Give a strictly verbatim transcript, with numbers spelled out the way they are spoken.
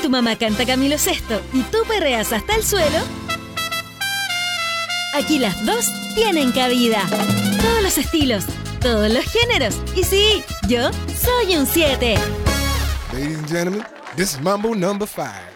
tu mamá canta Camilo Sesto y tú perreas hasta el suelo, aquí las dos tienen cabida. Todos los estilos, todos los géneros. Y sí, yo soy un siete. Ladies and gentlemen, this is Mambo number five.